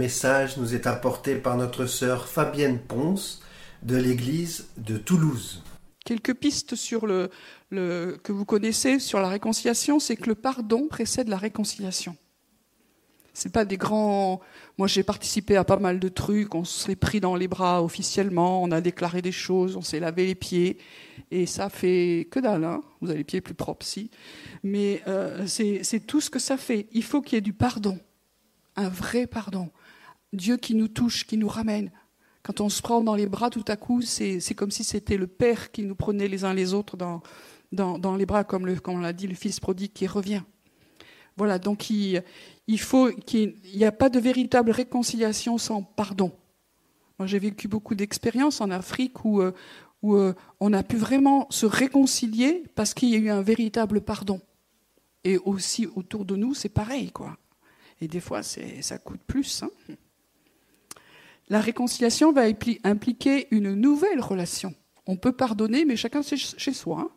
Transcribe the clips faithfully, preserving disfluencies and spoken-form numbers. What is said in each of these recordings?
message nous est apporté par notre sœur Fabienne Ponce de l'église de Toulouse. Quelques pistes sur le, le, que vous connaissez sur la réconciliation, c'est que le pardon précède la réconciliation. C'est pas des grands... Moi, j'ai participé à pas mal de trucs, on s'est pris dans les bras officiellement, on a déclaré des choses, on s'est lavé les pieds, et ça fait que dalle, hein. Vous avez les pieds plus propres, si. Mais euh, c'est, c'est tout ce que ça fait. Il faut qu'il y ait du pardon, un vrai pardon. Dieu qui nous touche, qui nous ramène. Quand on se prend dans les bras, tout à coup, c'est, c'est comme si c'était le Père qui nous prenait les uns les autres dans, dans, dans les bras, comme, le, comme on l'a dit, le Fils prodigue qui revient. Voilà, donc il, il faut qu'il n'y a pas de véritable réconciliation sans pardon. Moi, j'ai vécu beaucoup d'expériences en Afrique où, où on a pu vraiment se réconcilier parce qu'il y a eu un véritable pardon. Et aussi autour de nous, c'est pareil, quoi. Et des fois, c'est, ça coûte plus. Hein. La réconciliation va impliquer une nouvelle relation. On peut pardonner, mais chacun c'est chez soi. Hein.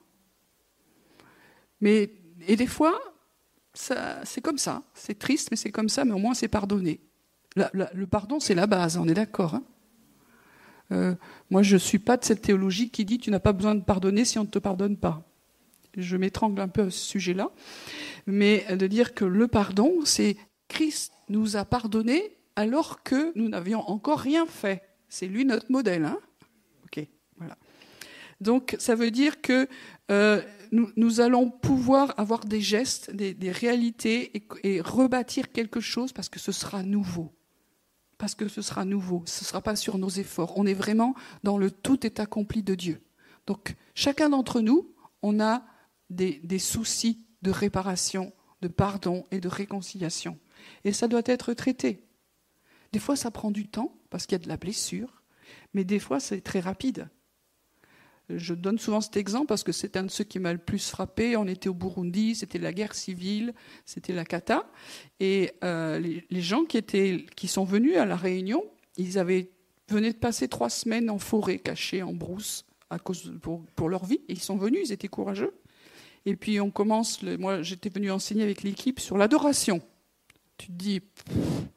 Mais, et des fois... Ça, c'est comme ça, c'est triste, mais c'est comme ça, mais au moins c'est pardonné. La, la, le pardon, c'est la base, on est d'accord. Hein euh, moi, je ne suis pas de cette théologie qui dit tu n'as pas besoin de pardonner si on ne te pardonne pas. Je m'étrangle un peu à ce sujet-là, mais de dire que le pardon, c'est Christ nous a pardonné alors que nous n'avions encore rien fait. C'est lui notre modèle. Hein ok, voilà. Donc, ça veut dire que euh, nous, nous allons pouvoir avoir des gestes, des, des réalités et, et rebâtir quelque chose parce que ce sera nouveau. Parce que ce sera nouveau. Ce ne sera pas sur nos efforts. On est vraiment dans le tout est accompli de Dieu. Donc, chacun d'entre nous, on a des, des soucis de réparation, de pardon et de réconciliation. Et ça doit être traité. Des fois, ça prend du temps parce qu'il y a de la blessure, mais des fois, c'est très rapide. Je donne souvent cet exemple parce que c'est un de ceux qui m'a le plus frappé. On était au Burundi, c'était la guerre civile, c'était la cata. Et euh, les, les gens qui, étaient, qui sont venus à la Réunion, ils avaient, venaient de passer trois semaines en forêt, cachés en brousse, à cause, pour, pour leur vie. Et ils sont venus, ils étaient courageux. Et puis on commence, le, moi j'étais venu enseigner avec l'équipe sur l'adoration. Tu te dis, pff,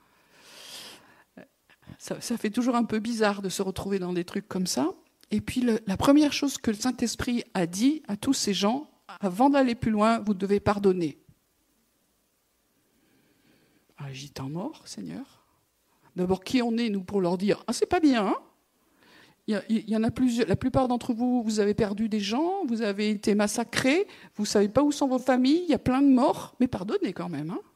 ça, ça fait toujours un peu bizarre de se retrouver dans des trucs comme ça. Et puis, le, la première chose que le Saint-Esprit a dit à tous ces gens, avant d'aller plus loin, vous devez pardonner. Ah, j'y t'en mort, Seigneur. D'abord, qui on est, nous, pour leur dire, ah, c'est pas bien, hein il y, a, il y en a plusieurs, la plupart d'entre vous, vous avez perdu des gens, vous avez été massacrés, vous savez pas où sont vos familles, il y a plein de morts, mais pardonnez quand même, hein.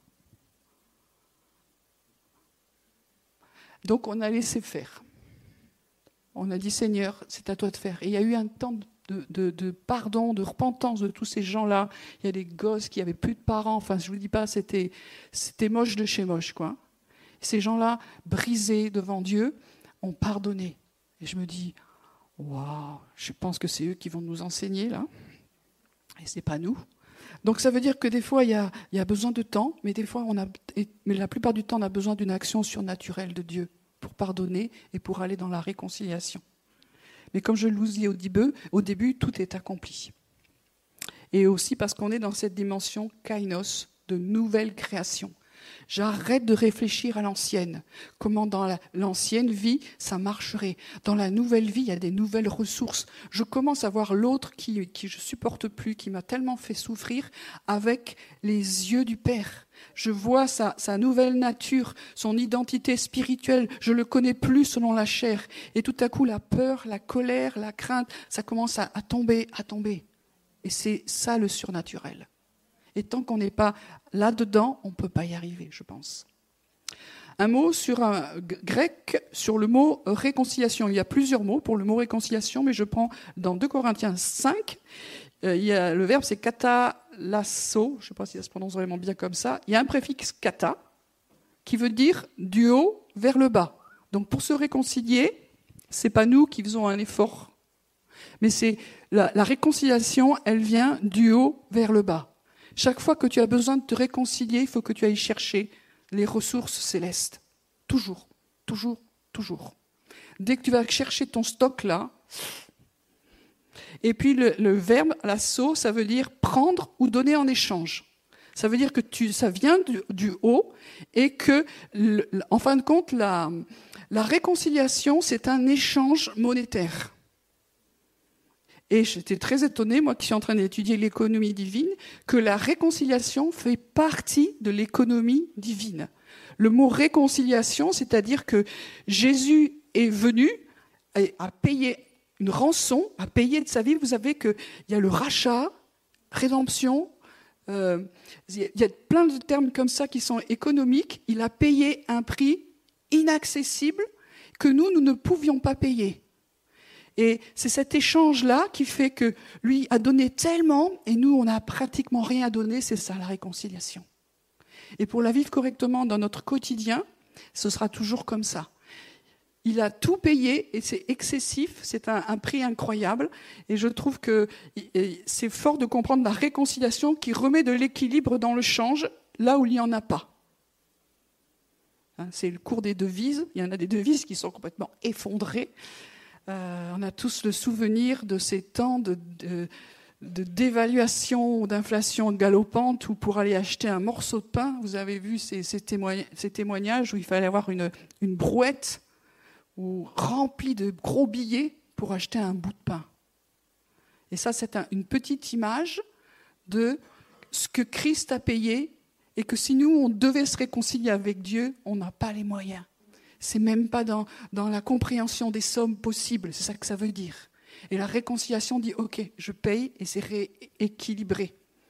Donc, on a laissé faire. On a dit, Seigneur, c'est à toi de faire. Et il y a eu un temps de, de, de pardon, de repentance de tous ces gens-là. Il y a des gosses qui n'avaient plus de parents. Enfin, je ne vous dis pas, c'était, c'était moche de chez moche, quoi. Et ces gens-là, brisés devant Dieu, ont pardonné. Et je me dis, waouh, je pense que c'est eux qui vont nous enseigner, là. Et ce n'est pas nous. Donc ça veut dire que des fois, il y a, il y a besoin de temps, mais des fois, on a, mais la plupart du temps, on a besoin d'une action surnaturelle de Dieu pour pardonner et pour aller dans la réconciliation. Mais comme je vous dis au début, au début, tout est accompli. Et aussi parce qu'on est dans cette dimension kainos, de nouvelle création. J'arrête de réfléchir à l'ancienne. Comment dans la, l'ancienne vie, ça marcherait. Dans la nouvelle vie, il y a des nouvelles ressources. Je commence à voir l'autre qui, qui je supporte plus, qui m'a tellement fait souffrir, avec les yeux du Père. Je vois sa, sa nouvelle nature, son identité spirituelle. Je le connais plus selon la chair. Et tout à coup, la peur, la colère, la crainte, ça commence à, à tomber, à tomber. Et c'est ça le surnaturel. Et tant qu'on n'est pas là-dedans, on ne peut pas y arriver, je pense. Un mot sur un grec, sur le mot réconciliation. Il y a plusieurs mots pour le mot réconciliation, mais je prends dans deux Corinthiens cinq, euh, il y a, le verbe c'est katalasso, je ne sais pas si ça se prononce vraiment bien comme ça. Il y a un préfixe kata, qui veut dire du haut vers le bas. Donc pour se réconcilier, ce n'est pas nous qui faisons un effort. Mais c'est la, la réconciliation, elle vient du haut vers le bas. Chaque fois que tu as besoin de te réconcilier, il faut que tu ailles chercher les ressources célestes. Toujours, toujours, toujours. Dès que tu vas chercher ton stock là, et puis le, le verbe, lasso, ça veut dire prendre ou donner en échange. Ça veut dire que tu, ça vient du, du haut et que, le, en fin de compte, la, la réconciliation, c'est un échange monétaire. Et j'étais très étonnée, moi qui suis en train d'étudier l'économie divine, que la réconciliation fait partie de l'économie divine. Le mot réconciliation, c'est-à-dire que Jésus est venu et a payé une rançon, a payé de sa vie. Vous savez qu'il y a le rachat, rédemption, euh, il y a plein de termes comme ça qui sont économiques. Il a payé un prix inaccessible que nous, nous ne pouvions pas payer. Et c'est cet échange-là qui fait que lui a donné tellement et nous, on n'a pratiquement rien à donner. C'est ça, la réconciliation. Et pour la vivre correctement dans notre quotidien, ce sera toujours comme ça. Il a tout payé et c'est excessif, c'est un, un prix incroyable. Et je trouve que c'est fort de comprendre la réconciliation qui remet de l'équilibre dans le change là où il n'y en a pas. Hein, c'est le cours des devises. Il y en a des devises qui sont complètement effondrées. Euh, on a tous le souvenir de ces temps de, de, de dévaluation ou d'inflation galopante où pour aller acheter un morceau de pain, vous avez vu ces, ces, témoignages, ces témoignages où il fallait avoir une, une brouette ou remplie de gros billets pour acheter un bout de pain. Et ça, c'est un, une petite image de ce que Christ a payé et que si nous, on devait se réconcilier avec Dieu, on n'a pas les moyens. C'est même pas dans, dans la compréhension des sommes possibles, c'est ça que ça veut dire. Et la réconciliation dit, ok, je paye et c'est rééquilibré.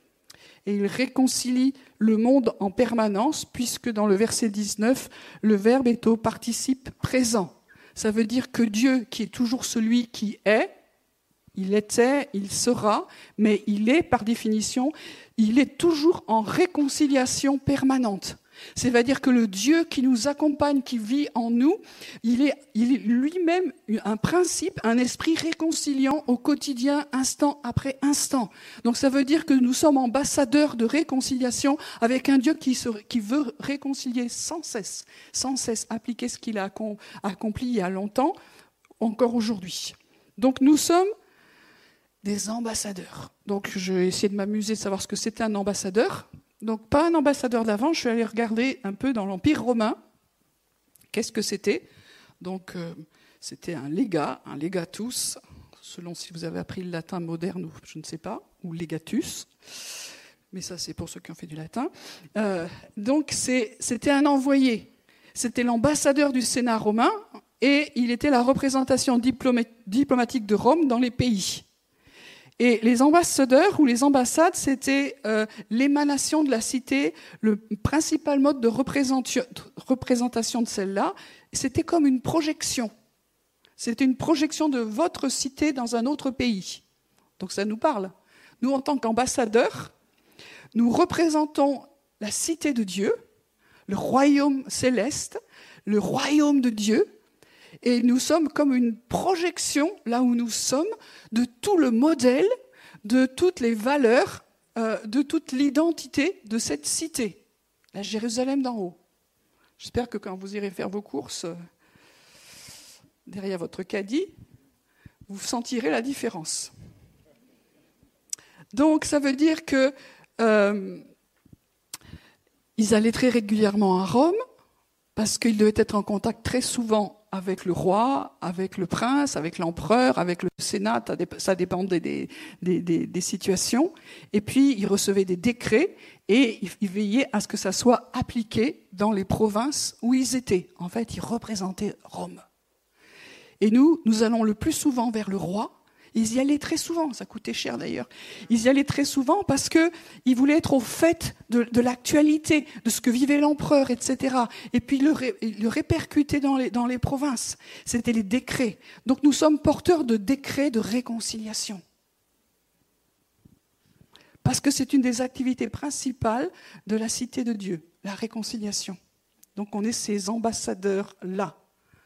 Et il réconcilie le monde en permanence, puisque dans le verset dix-neuf, le verbe est au participe présent. Ça veut dire que Dieu, qui est toujours celui qui est, il était, il sera, mais il est, par définition, il est toujours en réconciliation permanente. C'est-à-dire que le Dieu qui nous accompagne, qui vit en nous, il est, il est lui-même un principe, un esprit réconciliant au quotidien, instant après instant. Donc ça veut dire que nous sommes ambassadeurs de réconciliation avec un Dieu qui, se, qui veut réconcilier sans cesse, sans cesse appliquer ce qu'il a accompli il y a longtemps, encore aujourd'hui. Donc nous sommes des ambassadeurs. Donc je vais essayer de m'amuser de savoir ce que c'était un ambassadeur. Donc, pas un ambassadeur d'avant, je suis allée regarder un peu dans l'Empire romain. Qu'est-ce que c'était ? Donc, euh, c'était un légat, un legatus, selon si vous avez appris le latin moderne ou je ne sais pas, ou legatus. Mais ça, c'est pour ceux qui ont fait du latin. Euh, donc, c'est, c'était un envoyé. C'était l'ambassadeur du Sénat romain et il était la représentation diplomatique de Rome dans les pays. Et les ambassadeurs ou les ambassades, c'était euh, l'émanation de la cité, le principal mode de représentation de celle-là. C'était comme une projection. C'était une projection de votre cité dans un autre pays. Donc ça nous parle. Nous, en tant qu'ambassadeurs, nous représentons la cité de Dieu, le royaume céleste, le royaume de Dieu. Et nous sommes comme une projection, là où nous sommes, de tout le modèle, de toutes les valeurs, euh, de toute l'identité de cette cité, la Jérusalem d'en haut. J'espère que quand vous irez faire vos courses, euh, derrière votre caddie, vous sentirez la différence. Donc ça veut dire que euh, ils allaient très régulièrement à Rome, parce qu'ils devaient être en contact très souvent avec le roi, avec le prince, avec l'empereur, avec le sénat, ça dépendait des, des, des, des situations. Et puis, ils recevaient des décrets et ils veillaient à ce que ça soit appliqué dans les provinces où ils étaient. En fait, ils représentaient Rome. Et nous, nous allons le plus souvent vers le roi. Ils y allaient très souvent, ça coûtait cher d'ailleurs. Ils y allaient très souvent parce qu'ils voulaient être au fait de, de l'actualité, de ce que vivait l'empereur, et cetera. Et puis le, ré, le répercuter dans les, dans les provinces. C'était les décrets. Donc nous sommes porteurs de décrets de réconciliation. Parce que c'est une des activités principales de la cité de Dieu, la réconciliation. Donc on est ces ambassadeurs-là.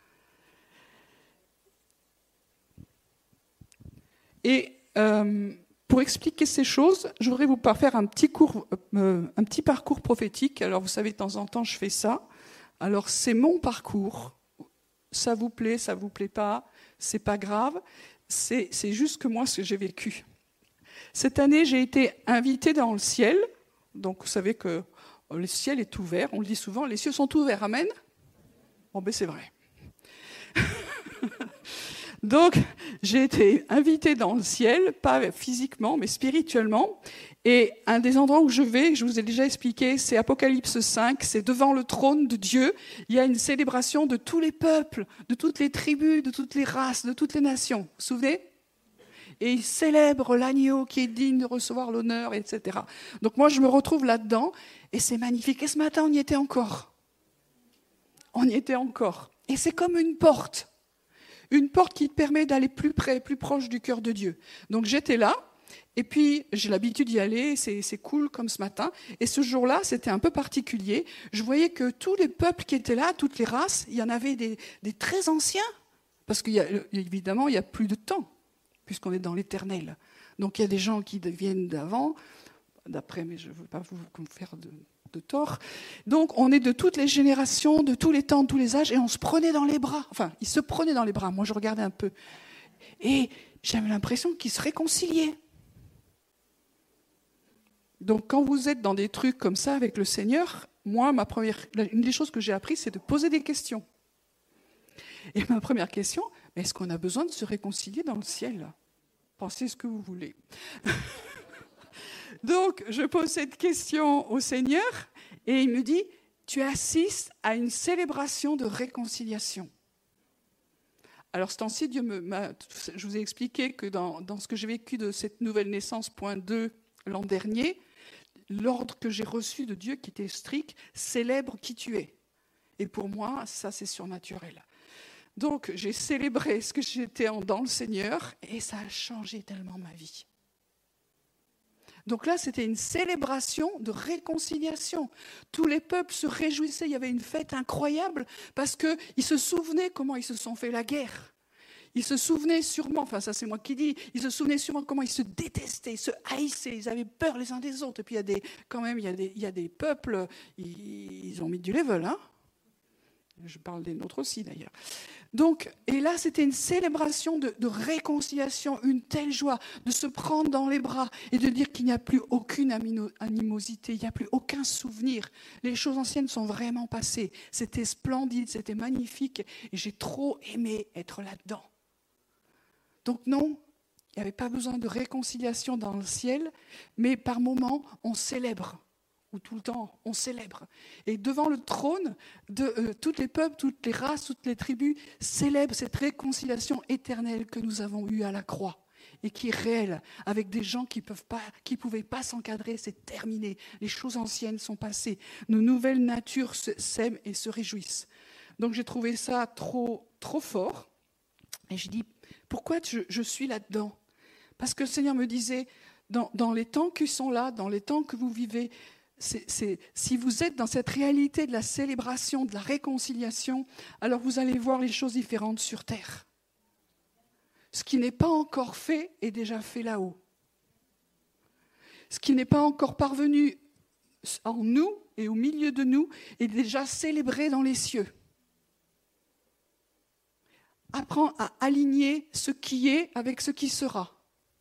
Et euh, pour expliquer ces choses, je voudrais vous faire un petit, cours, euh, un petit parcours prophétique. Alors vous savez, de temps en temps, je fais ça. Alors c'est mon parcours. Ça vous plaît, ça vous plaît pas, c'est pas grave. C'est, c'est juste que moi, ce que j'ai vécu. Cette année, j'ai été invitée dans le ciel, Donc, vous savez que le ciel est ouvert. On le dit souvent, les cieux sont ouverts. Amen. Bon, ben c'est vrai. Donc, j'ai été invitée dans le ciel, pas physiquement, mais spirituellement. Et un des endroits où je vais, je vous ai déjà expliqué, c'est Apocalypse cinq, c'est devant le trône de Dieu. Il y a une célébration de tous les peuples, de toutes les tribus, de toutes les races, de toutes les nations. Vous vous souvenez ? Et ils célèbrent l'agneau qui est digne de recevoir l'honneur, et cetera. Donc moi, je me retrouve là-dedans, et c'est magnifique. Et ce matin, on y était encore. On y était encore. Et c'est comme une porte. Une porte qui te permet d'aller plus près, plus proche du cœur de Dieu. Donc j'étais là, et puis j'ai l'habitude d'y aller, c'est, c'est cool comme ce matin. Et ce jour-là, c'était un peu particulier. Je voyais que tous les peuples qui étaient là, toutes les races, il y en avait des, des très anciens, parce qu'évidemment, il n'y a plus de temps, puisqu'on est dans l'éternel. Donc il y a des gens qui viennent d'avant, d'après, mais je ne veux pas vous faire de... de tort. Donc, on est de toutes les générations, de tous les temps, de tous les âges, et on se prenait dans les bras. Enfin, ils se prenaient dans les bras. Moi, je regardais un peu. Et j'avais l'impression qu'ils se réconciliaient. Donc, quand vous êtes dans des trucs comme ça avec le Seigneur, moi, ma première, une des choses que j'ai appris, c'est de poser des questions. Et ma première question, est-ce qu'on a besoin de se réconcilier dans le ciel ? Pensez ce que vous voulez. Donc, je pose cette question au Seigneur et il me dit, tu assistes à une célébration de réconciliation. Alors, ce temps-ci, Dieu me, m'a, je vous ai expliqué que dans, dans ce que j'ai vécu de cette nouvelle naissance, point deux, l'an dernier, l'ordre que j'ai reçu de Dieu, qui était strict, célèbre qui tu es. Et pour moi, ça, c'est surnaturel. Donc, j'ai célébré ce que j'étais dans le Seigneur et ça a changé tellement ma vie. Donc là, c'était une célébration de réconciliation. Tous les peuples se réjouissaient, il y avait une fête incroyable parce qu'ils se souvenaient comment ils se sont fait la guerre. Ils se souvenaient sûrement, enfin ça c'est moi qui dis, ils se souvenaient sûrement comment ils se détestaient, ils se haïssaient, ils avaient peur les uns des autres. Et puis il y a des, quand même, il y a des, il y a des peuples, ils, ils ont mis du level, hein. Je parle des nôtres aussi d'ailleurs. Donc, et là, c'était une célébration de, de réconciliation, une telle joie, de se prendre dans les bras et de dire qu'il n'y a plus aucune animosité, il n'y a plus aucun souvenir. Les choses anciennes sont vraiment passées. C'était splendide, c'était magnifique et j'ai trop aimé être là-dedans. Donc non, il n'y avait pas besoin de réconciliation dans le ciel, mais par moments, on célèbre. Ou tout le temps, on célèbre. Et devant le trône, de, euh, tous les peuples, toutes les races, toutes les tribus célèbrent cette réconciliation éternelle que nous avons eue à la croix et qui est réelle, avec des gens qui peuvent pas, qui pouvaient pas s'encadrer, c'est terminé. Les choses anciennes sont passées. Nos nouvelles natures se, s'aiment et se réjouissent. Donc j'ai trouvé ça trop, trop fort. Et je dis, pourquoi je, je suis là-dedans ? Parce que le Seigneur me disait, dans, dans les temps qui sont là, dans les temps que vous vivez, C'est, c'est, si vous êtes dans cette réalité de la célébration, de la réconciliation, alors vous allez voir les choses différentes sur terre. Ce qui n'est pas encore fait est déjà fait là-haut. Ce qui n'est pas encore parvenu en nous et au milieu de nous est déjà célébré dans les cieux. Apprends à aligner ce qui est avec ce qui sera.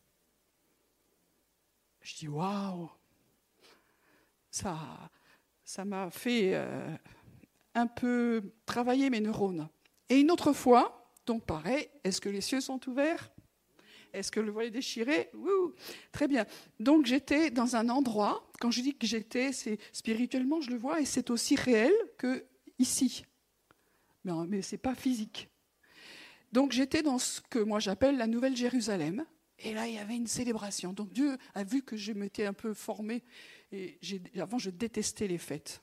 Je dis waouh! Ça, ça m'a fait euh, un peu travailler mes neurones. Et une autre fois, donc pareil, est-ce que les cieux sont ouverts ? Est-ce que le voile est déchiré ? Ouh, très bien. Donc j'étais dans un endroit, quand je dis que j'étais, c'est spirituellement, je le vois, et c'est aussi réel que ici. Mais, mais ce n'est pas physique. Donc j'étais dans ce que moi j'appelle la Nouvelle Jérusalem. Et là, il y avait une célébration. Donc Dieu a vu que je m'étais un peu formée. Et j'ai, avant, je détestais les fêtes.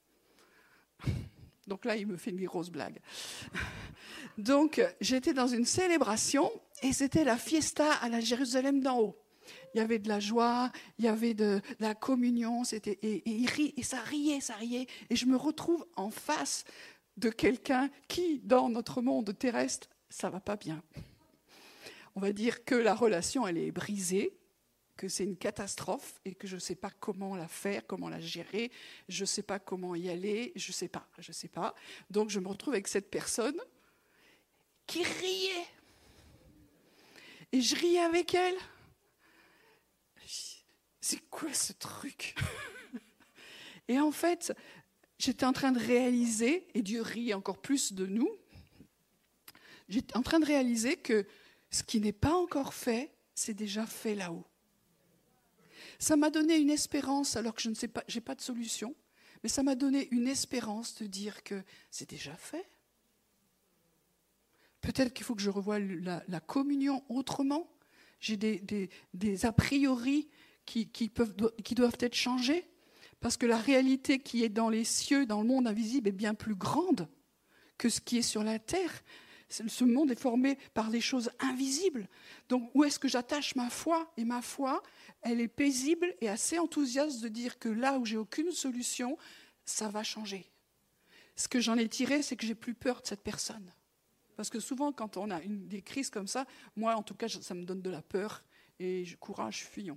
Donc là, il me fait une grosse blague. Donc, j'étais dans une célébration et c'était la fiesta à la Jérusalem d'en haut. Il y avait de la joie, il y avait de, de la communion, c'était, et, et, il rit, et ça riait, ça riait. Et je me retrouve en face de quelqu'un qui, dans notre monde terrestre, ça ne va pas bien. On va dire que la relation, elle est brisée, que c'est une catastrophe et que je ne sais pas comment la faire, comment la gérer, je ne sais pas comment y aller, je ne sais pas, je ne sais pas. Donc je me retrouve avec cette personne qui riait. Et je riais avec elle. C'est quoi ce truc ? Et en fait, j'étais en train de réaliser, et Dieu rit encore plus de nous, j'étais en train de réaliser que ce qui n'est pas encore fait, c'est déjà fait là-haut. Ça m'a donné une espérance, alors que je ne sais pas, j'ai pas de solution, mais ça m'a donné une espérance de dire que c'est déjà fait. Peut-être qu'il faut que je revoie la, la communion autrement. J'ai des, des, des a priori qui, qui, peuvent, qui doivent être changés, parce que la réalité qui est dans les cieux, dans le monde invisible, est bien plus grande que ce qui est sur la terre. Ce monde est formé par des choses invisibles. Donc, où est-ce que j'attache ma foi ? Et ma foi, elle est paisible et assez enthousiaste de dire que là où j'ai aucune solution, ça va changer. Ce que j'en ai tiré, c'est que j'ai plus peur de cette personne. Parce que souvent, quand on a une, des crises comme ça, moi, en tout cas, ça me donne de la peur. Et je, courage, fuyons.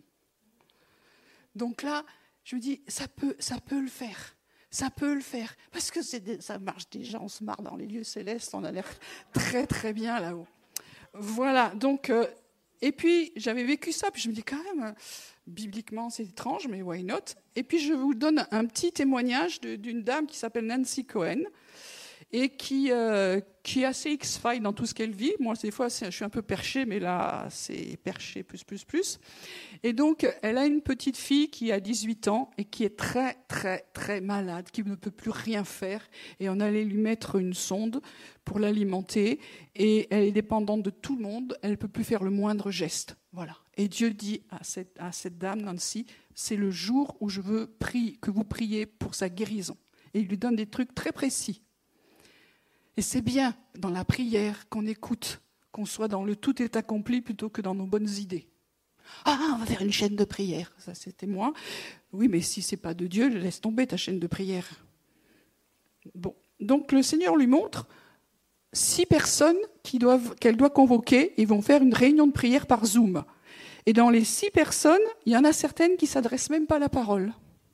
Donc là, je me dis, ça peut, ça peut le faire. Ça peut le faire, parce que c'est des, ça marche déjà, on se marre dans les lieux célestes, on a l'air très très bien là-haut. Voilà, donc, euh, et puis j'avais vécu ça, puis je me dis quand même, bibliquement c'est étrange, mais why not ? Et puis je vous donne un petit témoignage de, d'une dame qui s'appelle Nancy Cohen, et qui, euh, qui est assez X-File dans tout ce qu'elle vit. Moi, des fois, je suis un peu perché, mais là, c'est perché plus, plus, plus. Et donc, elle a une petite fille qui a dix-huit ans et qui est très, très, très malade, qui ne peut plus rien faire. Et on allait lui mettre une sonde pour l'alimenter. Et elle est dépendante de tout le monde. Elle ne peut plus faire le moindre geste. Voilà. Et Dieu dit à cette, à cette dame, Nancy, c'est le jour où je veux prier, que vous priez pour sa guérison. Et il lui donne des trucs très précis. Et c'est bien dans la prière qu'on écoute, qu'on soit dans le tout est accompli plutôt que dans nos bonnes idées. Ah, on va faire une chaîne de prière. Ça, c'était moi. Oui, mais si c'est pas de Dieu, laisse tomber ta chaîne de prière. Bon, donc le Seigneur lui montre six personnes qui doivent, qu'elle doit convoquer. Ils vont faire une réunion de prière par Zoom. Et dans les six personnes, il y en a certaines qui s'adressent même pas à la parole.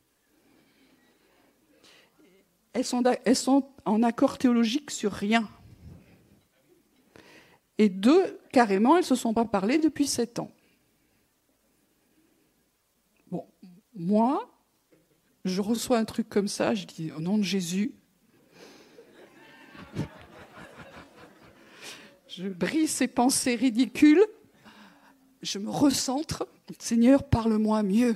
Elles sont, elles sont en accord théologique sur rien. Et deux, carrément, elles ne se sont pas parlé depuis sept ans. Bon, moi, je reçois un truc comme ça, je dis, au nom de Jésus, je brise ces pensées ridicules, je me recentre, Seigneur, parle-moi mieux.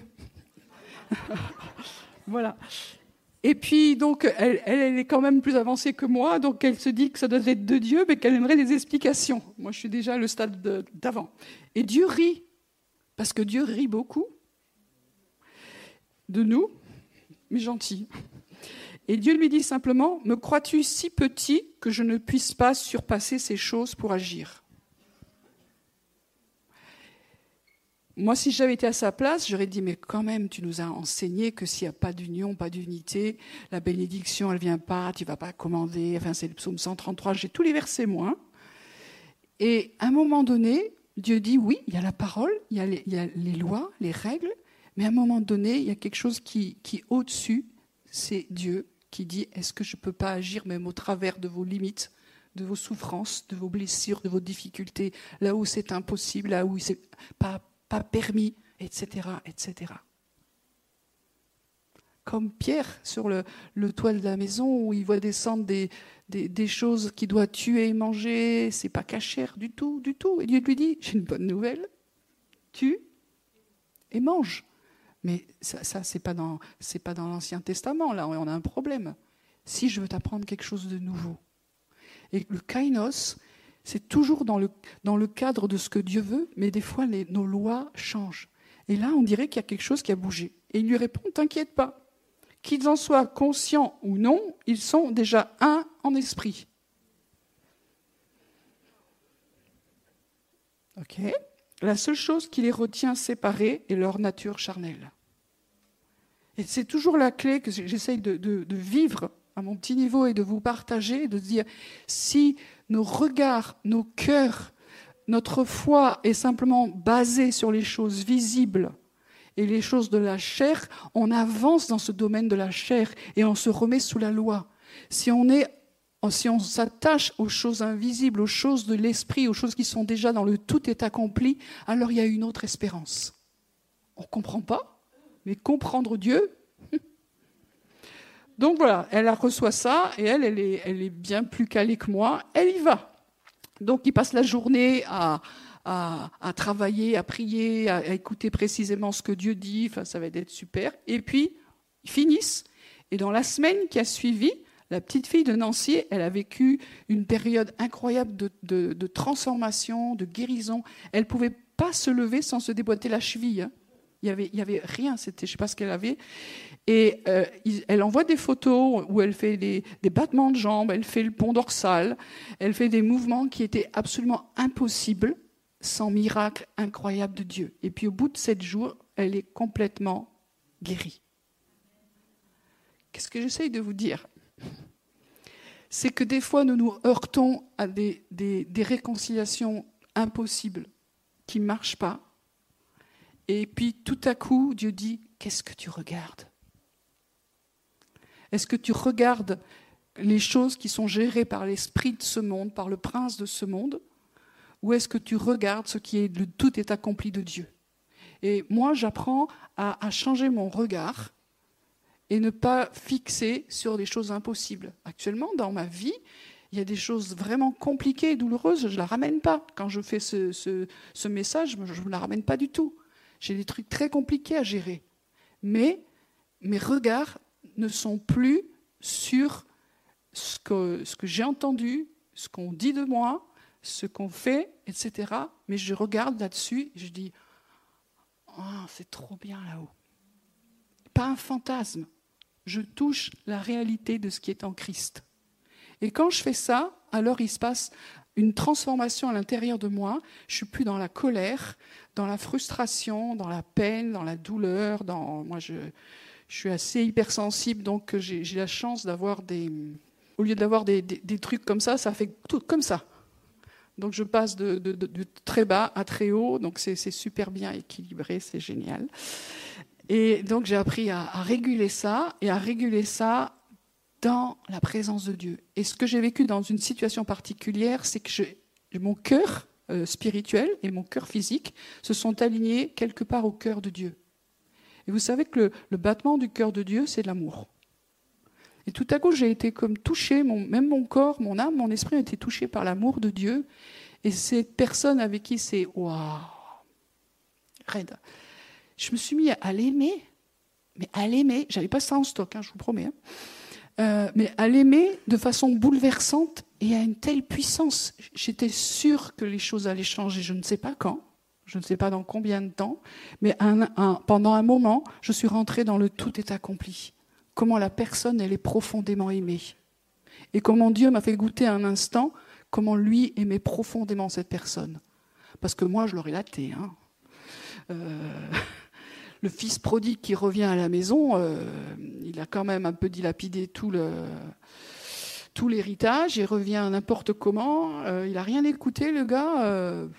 Voilà. Et puis, donc, elle, elle, elle est quand même plus avancée que moi, donc elle se dit que ça doit être de Dieu, mais qu'elle aimerait des explications. Moi, je suis déjà à le stade de, d'avant. Et Dieu rit, parce que Dieu rit beaucoup de nous, mais gentil. Et Dieu lui dit simplement, « Me crois-tu si petit que je ne puisse pas surpasser ces choses pour agir ?» Moi, si j'avais été à sa place, j'aurais dit, mais quand même, tu nous as enseigné que s'il n'y a pas d'union, pas d'unité, la bénédiction, elle ne vient pas, tu ne vas pas commander. Enfin, c'est le psaume cent trente-trois, j'ai tous les versets, moi. Et à un moment donné, Dieu dit, oui, il y a la parole, il y a les, il y a les lois, les règles, mais à un moment donné, il y a quelque chose qui, qui est au-dessus, c'est Dieu qui dit, est-ce que je ne peux pas agir même au travers de vos limites, de vos souffrances, de vos blessures, de vos difficultés, là où c'est impossible, là où c'est pas pas permis, et cetera, et cetera. Comme Pierre sur le, le toit de la maison où il voit descendre des, des, des choses qu'il doit tuer et manger, c'est pas cachère du tout, du tout. Et Dieu lui dit, j'ai une bonne nouvelle, tue et mange. Mais ça, ça c'est pas dans, c'est pas dans l'Ancien Testament, là, on a un problème. Si je veux t'apprendre quelque chose de nouveau. Et le kainos, c'est toujours dans le, dans le cadre de ce que Dieu veut, mais des fois, les, nos lois changent. Et là, on dirait qu'il y a quelque chose qui a bougé. Et il lui répond, t'inquiète pas. Qu'ils en soient conscients ou non, ils sont déjà un en esprit. Ok. La seule chose qui les retient séparés est leur nature charnelle. Et c'est toujours la clé que j'essaye de, de, de vivre à mon petit niveau et de vous partager, de dire, si nos regards, nos cœurs, notre foi est simplement basée sur les choses visibles et les choses de la chair, on avance dans ce domaine de la chair et on se remet sous la loi. Si on est, si on s'attache aux choses invisibles, aux choses de l'esprit, aux choses qui sont déjà dans le tout est accompli, alors il y a une autre espérance. On ne comprend pas, mais comprendre Dieu, Donc voilà, elle reçoit ça et elle, elle est, elle est bien plus calée que moi. Elle y va. Donc il passe la journée à, à, à travailler, à prier, à, à écouter précisément ce que Dieu dit. Enfin, ça va être super. Et puis, ils finissent. Et dans la semaine qui a suivi, la petite fille de Nancy, elle a vécu une période incroyable de, de, de transformation, de guérison. Elle ne pouvait pas se lever sans se déboîter la cheville. Hein. Il n'y avait, il y avait rien, c'était, je ne sais pas ce qu'elle avait. Et euh, elle envoie des photos où elle fait des, des battements de jambes, elle fait le pont dorsal, elle fait des mouvements qui étaient absolument impossibles sans miracle incroyable de Dieu. Et puis au bout de sept jours, elle est complètement guérie. Qu'est-ce que j'essaye de vous dire ? C'est que des fois, nous nous heurtons à des, des, des réconciliations impossibles qui ne marchent pas. Et puis, tout à coup, Dieu dit, qu'est-ce que tu regardes ? Est-ce que tu regardes les choses qui sont gérées par l'esprit de ce monde, par le prince de ce monde ? Ou est-ce que tu regardes ce qui est le tout est accompli de Dieu ? Et moi, j'apprends à, à changer mon regard et ne pas fixer sur des choses impossibles. Actuellement, dans ma vie, il y a des choses vraiment compliquées et douloureuses, je ne la ramène pas. Quand je fais ce, ce, ce message, je ne la ramène pas du tout. J'ai des trucs très compliqués à gérer. Mais mes regards ne sont plus sur ce que, ce que j'ai entendu, ce qu'on dit de moi, ce qu'on fait, et cetera. Mais je regarde là-dessus et je dis « Oh, c'est trop bien là-haut ». Pas un fantasme. Je touche la réalité de ce qui est en Christ. Et quand je fais ça, alors il se passe une transformation à l'intérieur de moi. Je ne suis plus dans la colère, dans la frustration, dans la peine, dans la douleur. Dans... Moi, je, je suis assez hypersensible, donc j'ai, j'ai la chance d'avoir des... Au lieu d'avoir des, des, des trucs comme ça, ça fait tout comme ça. Donc je passe de, de, de, de très bas à très haut, donc c'est, c'est super bien équilibré, c'est génial. Et donc j'ai appris à, à réguler ça, et à réguler ça dans la présence de Dieu. Et ce que j'ai vécu dans une situation particulière, c'est que je, mon cœur euh, spirituel et mon cœur physique se sont alignés quelque part au cœur de Dieu. Et vous savez que le, le battement du cœur de Dieu, c'est de l'amour. Et tout à coup, j'ai été comme touchée, mon, même mon corps, mon âme, mon esprit a été touché par l'amour de Dieu. Et cette personne avec qui c'est « waouh !» raide. Je me suis mis à l'aimer, mais à l'aimer, j'avais pas ça en stock, hein, je vous promets, hein. Euh, mais à l'aimer de façon bouleversante et à une telle puissance. J'étais sûre que les choses allaient changer, je ne sais pas quand, je ne sais pas dans combien de temps, mais un, un, pendant un moment, je suis rentrée dans le tout est accompli. Comment la personne, elle est profondément aimée. Et comment Dieu m'a fait goûter un instant, comment lui aimait profondément cette personne. Parce que moi, je l'aurais laté, hein. Euh... Le fils prodigue qui revient à la maison, euh, il a quand même un peu dilapidé tout, le, tout l'héritage, il revient n'importe comment, euh, il n'a rien écouté, le gars, euh,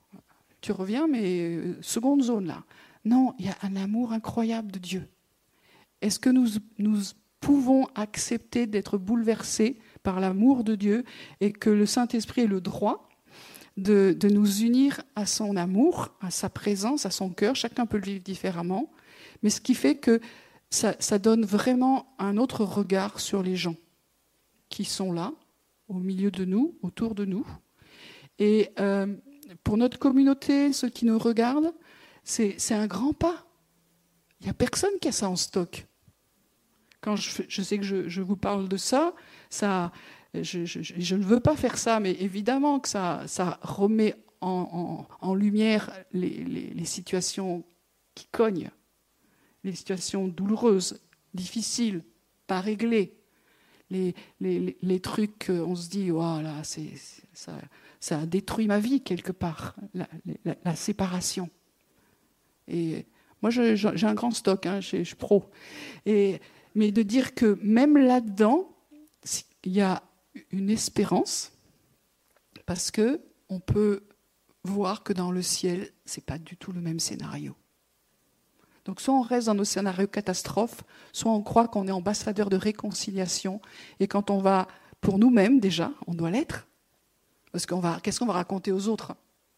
tu reviens, mais seconde zone là. Non, il y a un amour incroyable de Dieu. Est-ce que nous, nous pouvons accepter d'être bouleversés par l'amour de Dieu et que le Saint-Esprit ait le droit De, de nous unir à son amour, à sa présence, à son cœur. Chacun peut le vivre différemment. Mais ce qui fait que ça, ça donne vraiment un autre regard sur les gens qui sont là, au milieu de nous, autour de nous. Et euh, pour notre communauté, ceux qui nous regardent, c'est, c'est un grand pas. Il n'y a personne qui a ça en stock. Quand je, je sais que je, je vous parle de ça, ça... Je, je, je ne veux pas faire ça, mais évidemment que ça, ça remet en, en, en lumière les, les, les situations qui cognent, les situations douloureuses, difficiles, pas réglées, les, les, les trucs on se dit, voilà, c'est, ça, ça a détruit ma vie quelque part, la, la, la séparation. Et moi, je, j'ai un grand stock, hein, je, je suis pro. Et, mais de dire que même là-dedans, il y a une espérance, parce que on peut voir que dans le ciel, c'est pas du tout le même scénario. Donc soit on reste dans nos scénarios catastrophes, soit on croit qu'on est ambassadeur de réconciliation, et quand on va, pour nous-mêmes déjà, on doit l'être, parce qu'on va, qu'est-ce qu'on va raconter aux autres ?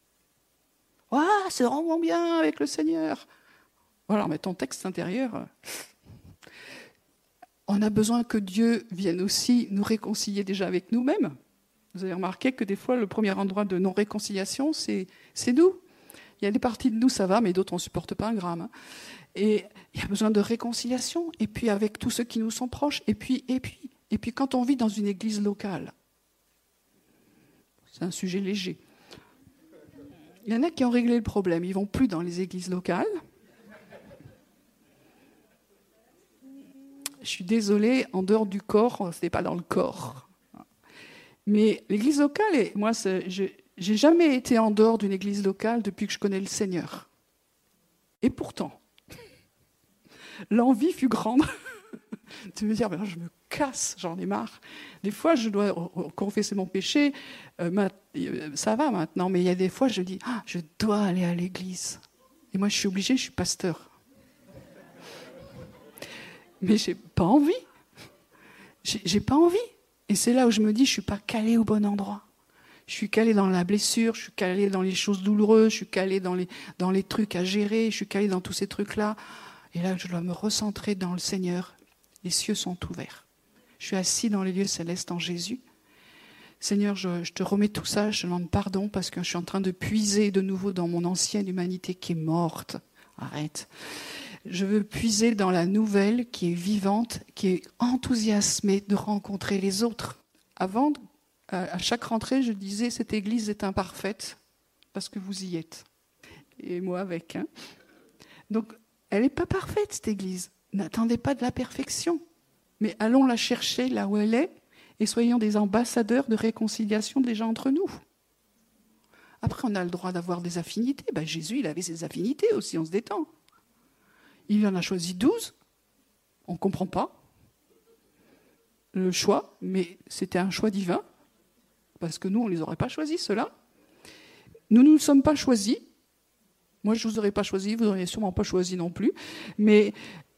Ah, c'est vraiment bien avec le Seigneur. Voilà, mais ton texte intérieur. on a besoin que Dieu vienne aussi nous réconcilier déjà avec nous-mêmes. Vous avez remarqué que des fois, le premier endroit de non-réconciliation, c'est, c'est nous. Il y a des parties de nous, ça va, mais d'autres, on ne supporte pas un gramme. Hein. Et il y a besoin de réconciliation, et puis avec tous ceux qui nous sont proches, et puis, et puis, et puis quand on vit dans une église locale, c'est un sujet léger. Il y en a qui ont réglé le problème, ils ne vont plus dans les églises locales. Je suis désolée, en dehors du corps, ce n'est pas dans le corps. Mais l'église locale, et moi, c'est, je n'ai jamais été en dehors d'une église locale depuis que je connais le Seigneur. Et pourtant, l'envie fut grande de me dire, ben, je me casse, j'en ai marre. Des fois, je dois confesser mon péché, euh, ma, ça va maintenant, mais il y a des fois, je dis, ah, je dois aller à l'église. Et moi, je suis obligée, je suis pasteur. Mais j'ai pas envie. J'ai, j'ai pas envie. Et c'est là où je me dis, je suis pas calée au bon endroit. Je suis calée dans la blessure, je suis calée dans les choses douloureuses, je suis calée dans les, dans les trucs à gérer, je suis calée dans tous ces trucs-là. Et là, je dois me recentrer dans le Seigneur. Les cieux sont ouverts. Je suis assis dans les lieux célestes en Jésus. Seigneur, je, je te remets tout ça, je te demande pardon parce que je suis en train de puiser de nouveau dans mon ancienne humanité qui est morte. Arrête. Je veux puiser dans la nouvelle qui est vivante, qui est enthousiasmée de rencontrer les autres. Avant, à chaque rentrée, je disais, cette église est imparfaite parce que vous y êtes. Et moi avec. Hein. Donc, elle n'est pas parfaite, cette église. N'attendez pas de la perfection. Mais allons la chercher là où elle est et soyons des ambassadeurs de réconciliation déjà entre nous. Après, on a le droit d'avoir des affinités. Ben, Jésus, il avait ses affinités aussi, on se détend. Il en a choisi douze. On ne comprend pas le choix, mais c'était un choix divin, parce que nous, on ne les aurait pas choisis, ceux-là. Nous ne nous sommes pas choisis. Moi, je ne vous aurais pas choisi, vous n'auriez sûrement pas choisi non plus. Mais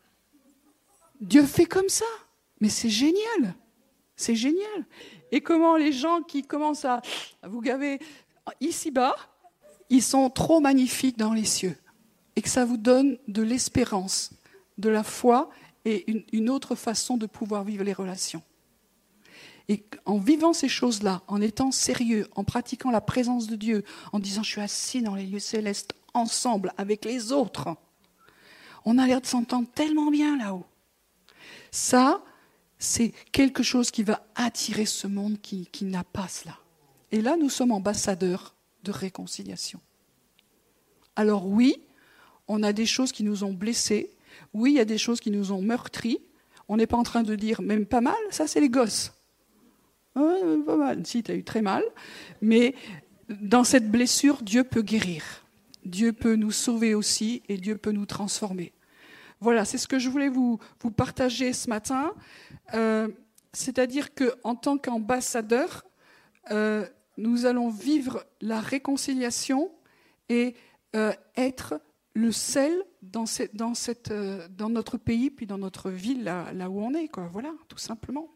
Dieu fait comme ça. Mais c'est génial. C'est génial. Et comment les gens qui commencent à vous gaver ici-bas, ils sont trop magnifiques dans les cieux. Et que ça vous donne de l'espérance, de la foi et une, une autre façon de pouvoir vivre les relations. Et en vivant ces choses-là, en étant sérieux, en pratiquant la présence de Dieu, en disant « je suis assis dans les lieux célestes ensemble avec les autres », on a l'air de s'entendre tellement bien là-haut. Ça, c'est quelque chose qui va attirer ce monde qui, qui n'a pas cela. Et là, nous sommes ambassadeurs de réconciliation. Alors oui, on a des choses qui nous ont blessés. Oui, il y a des choses qui nous ont meurtris. On n'est pas en train de dire, même pas mal, ça c'est les gosses. Ouais, pas mal. Si, tu as eu très mal. Mais dans cette blessure, Dieu peut guérir. Dieu peut nous sauver aussi et Dieu peut nous transformer. Voilà, c'est ce que je voulais vous, vous partager ce matin. Euh, c'est-à-dire qu'en tant qu'ambassadeurs, euh, nous allons vivre la réconciliation et euh, être le sel dans, cette, dans, cette, dans notre pays, puis dans notre ville, là, là où on est, quoi. Voilà, tout simplement.